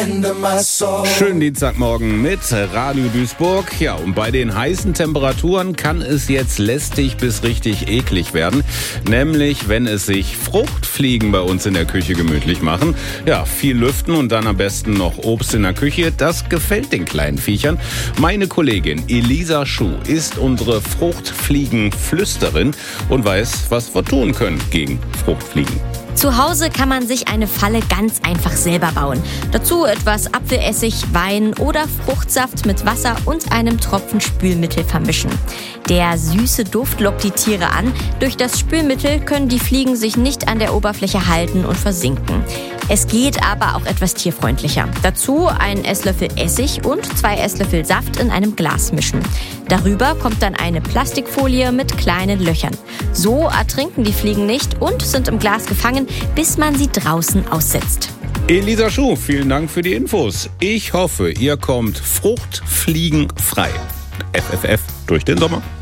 Schönen Dienstagmorgen mit Radio Duisburg. Ja, und bei den heißen Temperaturen kann es jetzt lästig bis richtig eklig werden. Nämlich, wenn es sich Fruchtfliegen bei uns in der Küche gemütlich machen. Ja, viel lüften und dann am besten noch Obst in der Küche. Das gefällt den kleinen Viechern. Meine Kollegin Elisa Schuh ist unsere Fruchtfliegenflüsterin und weiß, was wir tun können gegen Fruchtfliegen. Zu Hause kann man sich eine Falle ganz einfach selber bauen. Dazu etwas Apfelessig, Wein oder Fruchtsaft mit Wasser und einem Tropfen Spülmittel vermischen. Der süße Duft lockt die Tiere an. Durch das Spülmittel können die Fliegen sich nicht an der Oberfläche halten und versinken. Es geht aber auch etwas tierfreundlicher. Dazu einen Esslöffel Essig und 2 Esslöffel Saft in einem Glas mischen. Darüber kommt dann eine Plastikfolie mit kleinen Löchern. So ertrinken die Fliegen nicht und sind im Glas gefangen, bis man sie draußen aussetzt. Elisa Schuh, vielen Dank für die Infos. Ich hoffe, ihr kommt fruchtfliegenfrei. FFF durch den Sommer.